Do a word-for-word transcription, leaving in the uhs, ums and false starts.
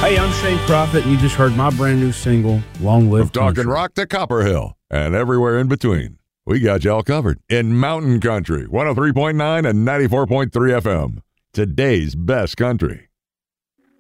Hey, I'm Shane Prophet, and you just heard my brand new single, Long Live From Talking Country. Rock to Copper Hill and everywhere in between, we got y'all covered in Mountain Country, one oh three point nine and ninety-four point three F M. Today's best country.